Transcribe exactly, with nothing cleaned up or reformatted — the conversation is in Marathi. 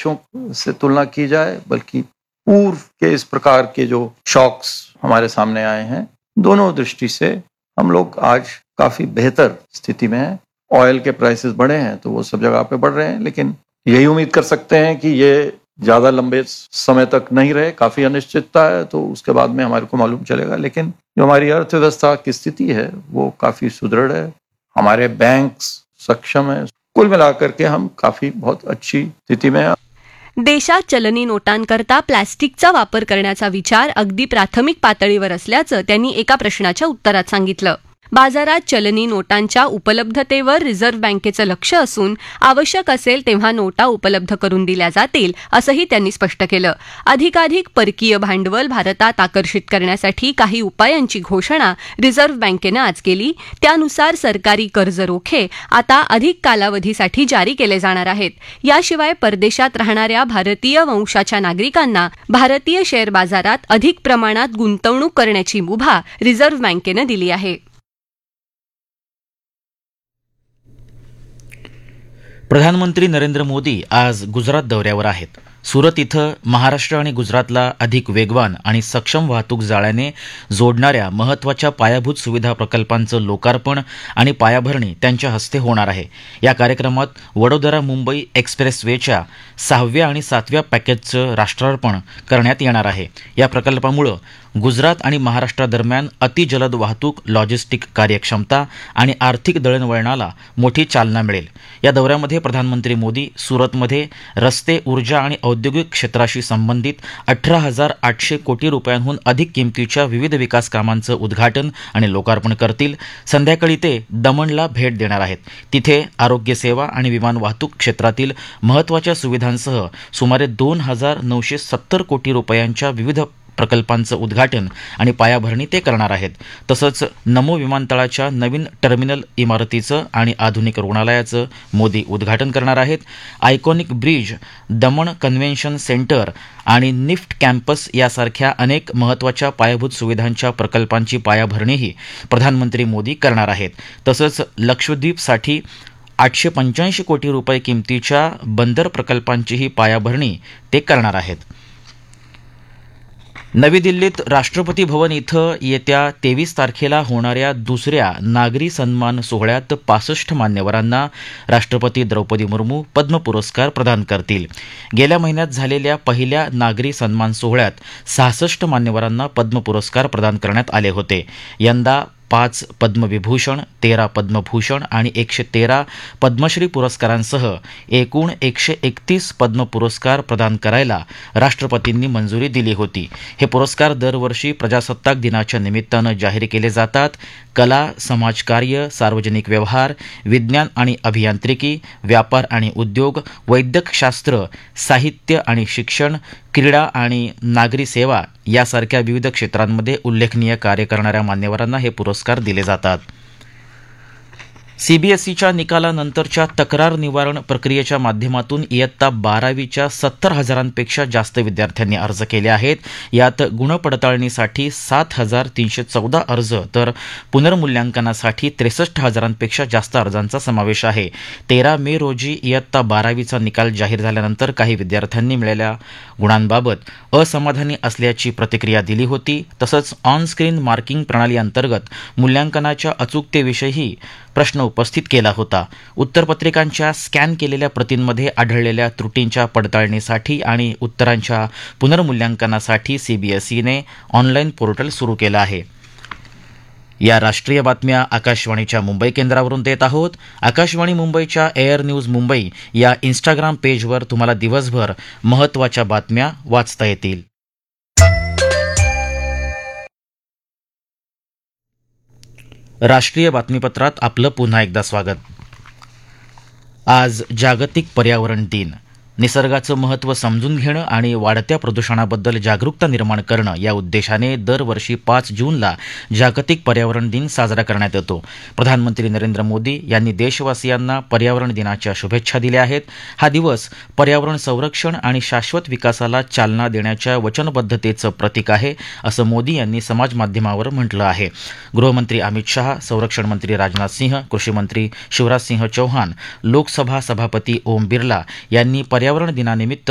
देशों से तुलना की जाए, बल्कि पूर्व के इस प्रकार के जो शॉक्स हमारे सामने आए हैं, दोनों दृष्टि से हम लोग आज काफी बेहतर स्थिति में हैं। ऑयल के प्राइसेस बढ़े हैं तो वो सब जगह पे बढ़ रहे हैं, लेकिन यही उम्मीद कर सकते हैं कि ये ज्यादा लंबे समय तक नहीं रहे। काफी अनिश्चितता है, तो उसके बाद में हमारे को मालूम चलेगा। लेकिन जो हमारी अर्थव्यवस्था की स्थिति है वो काफी सुदृढ़ है, हमारे बैंक्स सक्षम है। कुल मिलाकर के हम काफी बहुत अच्छी स्थिती में हैं। देशात चलनी नोटांकरता प्लॅस्टिकचा वापर करण्याचा विचार अगदी प्राथमिक पातळीवर असल्याचं त्यांनी एका प्रश्नाच्या उत्तरात सांगितलं. बाजारात चलनी नोटांच्या उपलब्धतेवर रिझर्व्ह बँकेचं लक्ष असून आवश्यक असेल तेव्हा नोटा उपलब्ध करून दिल्या जातील असंही त्यांनी स्पष्ट केलं. अधिकाधिक परकीय भांडवल भारतात आकर्षित करण्यासाठी काही उपायांची घोषणा रिझर्व्ह बँकेनं आज केली. त्यानुसार सरकारी कर्ज रोखे आता अधिक कालावधीसाठी जारी केले जाणार आहेत. याशिवाय परदेशात राहणाऱ्या भारतीय वंशाच्या नागरिकांना भारतीय शेअर बाजारात अधिक प्रमाणात गुंतवणूक करण्याची मुभा रिझर्व्ह बँकेनं दिली आहे. प्रधानमंत्री नरेंद्र मोदी आज गुजरात दौऱ्यावर आहेत. सुरत इथं महाराष्ट्र आणि गुजरातला अधिक वेगवान आणि सक्षम वाहतूक जाळ्याने जोडणाऱ्या महत्त्वाच्या पायाभूत सुविधा प्रकल्पांचं लोकार्पण आणि पायाभरणी त्यांच्या हस्ते होणार आहे. या कार्यक्रमात वडोदरा मुंबई एक्सप्रेसवेच्या सहाव्या आणि सातव्या पॅकेजचं राष्ट्रार्पण करण्यात येणार आहे. या प्रकल्पामुळे गुजरात आणि महाराष्ट्रादरम्यान अतिजलद वाहतूक, लॉजिस्टिक कार्यक्षमता आणि आर्थिक दळणवळणाला मोठी चालना मिळेल. या दौऱ्यामध्ये प्रधानमंत्री मोदी सुरतमध्ये रस्ते, ऊर्जा आणि औद्योगिक क्षेत्राशी संबंधित अठरा हजार आठशे कोटी रुपयांहून अधिक किमतीच्या विविध विकास कामांचं उद्घाटन आणि लोकार्पण करतील. संध्याकाळी ते दमणला भेट देणार आहेत. तिथे आरोग्य सेवा आणि विमान वाहतूक क्षेत्रातील महत्त्वाच्या सुविधांसह सुमारे दोन हजार नऊशे सत्तर कोटी रुपयांच्या विविध प्रकल्पांचं उद्घाटन आणि पायाभरणी ते करणार आहेत. तसंच नमो विमानतळाच्या नवीन टर्मिनल इमारतीचं आणि आधुनिक रुग्णालयाचं मोदी उद्घाटन करणार आहेत. Iconic bridge, Daman convention centre आणि निफ्ट कॅम्पस यासारख्या अनेक महत्त्वाच्या पायाभूत सुविधांच्या प्रकल्पांची पायाभरणीही प्रधानमंत्री मोदी करणार आहेत. तसंच लक्षद्वीपसाठी आठशे पंच्याऐंशी कोटी रुपये किमतीच्या बंदर प्रकल्पांचीही पायाभरणी ते करणार आहेत. नवी दिल्लीत राष्ट्रपती भवन इथं येत्या तेवीस तारखेला होणाऱ्या दुसऱ्या नागरी सन्मान सोहळ्यात पासष्ट मान्यवरांना राष्ट्रपती द्रौपदी मुर्मू पद्म पुरस्कार प्रदान करतील. गेल्या महिन्यात झालेल्या पहिल्या नागरी सन्मान सोहळ्यात सहासष्ट मान्यवरांना पद्म पुरस्कार प्रदान करण्यात आले होते. यंदा पाच पद्मविभूषण, तेरा पद्मभूषण आणि एकशे तेरा पद्मश्री पुरस्कारांसह एकूण एकशे एकतीस पद्म पुरस्कार प्रदान करायला राष्ट्रपतींनी मंजुरी दिली होती. हे पुरस्कार दरवर्षी प्रजासत्ताक दिनाच्या निमित्तानं जाहीर केले जातात. कला, समाजकार्य, सार्वजनिक व्यवहार, विज्ञान आणि अभियांत्रिकी, व्यापार आणि उद्योग, वैद्यकशास्त्र, साहित्य आणि शिक्षण, क्रीडा आणि नागरी सेवा यासारख्या विविध क्षेत्रांमध्ये उल्लेखनीय कार्य करणाऱ्या मान्यवरांना हे पुरस्कार दिले जातात. सीबीएसईच्या निकालानंतरच्या तक्रार निवारण प्रक्रियेच्या माध्यमातून इयत्ता बारावीच्या सत्तर हजारांपेक्षा जास्त विद्यार्थ्यांनी अर्ज केले आहेत. यात गुणपडताळणीसाठी सात हजार तीनशे चौदा अर्ज तर पुनर्मूल्यांकनासाठी त्रेसष्ट हजारांपेक्षा जास्त अर्जांचा समावेश आहे. तेरा मे रोजी इयत्ता बारावीचा निकाल जाहीर झाल्यानंतर काही विद्यार्थ्यांनी मिळालेल्या गुणांबाबत असमाधानी असल्याची प्रतिक्रिया दिली होती. तसंच ऑन स्क्रीन मार्किंग प्रणाली अंतर्गत मूल्यांकनाच्या अचूकतेविषयी प्रश्न उपस्थित केला होता. उत्तरपत्रिकांच्या स्कॅन केलेल्या प्रतींमध्ये आढळलेल्या त्रुटींच्या पडताळणीसाठी आणि उत्तरांच्या पुनर्मूल्यांकनासाठी सीबीएसईने ऑनलाईन पोर्टल सुरू केलं आहे. या राष्ट्रीय बातम्या आकाशवाणीच्या मुंबई केंद्रावरून देत आहोत. आकाशवाणी मुंबईच्या एअर न्यूज मुंबई या इंस्टाग्राम पेजवर तुम्हाला दिवसभर महत्त्वाच्या बातम्या वाचता येतील. राष्ट्रीय बातमीपत्रात आपलं पुन्हा एकदा स्वागत. आज जागतिक पर्यावरण दिन. निसर्गाचं महत्त्व समजून घेणं आणि वाढत्या प्रदूषणाबद्दल जागरूकता निर्माण करणं या उद्देशाने दरवर्षी पाच जूनला जागतिक पर्यावरण दिन साजरा करण्यात येतो. प्रधानमंत्री नरेंद्र मोदी यांनी देशवासियांना पर्यावरण दिनाच्या शुभेच्छा दिल्या आहेत. हा दिवस पर्यावरण संरक्षण आणि शाश्वत विकासाला चालना देण्याच्या वचनबद्धतेचं प्रतीक आहे, असं मोदी यांनी समाज माध्यमावर म्हटलं आहे. गृहमंत्री अमित शहा, संरक्षण मंत्री राजनाथ सिंह, कृषी मंत्री शिवराज सिंह चौहान, लोकसभा सभापती ओम बिर्ला यांनी पर्यावरण दिनानिमित्त